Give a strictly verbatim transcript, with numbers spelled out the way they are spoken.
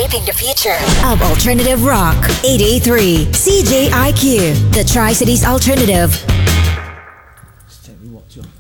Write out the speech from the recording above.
shaping the future of alternative rock. eight eighty-three C J I Q, the Tri-Cities Alternative. Let's tell you what, John.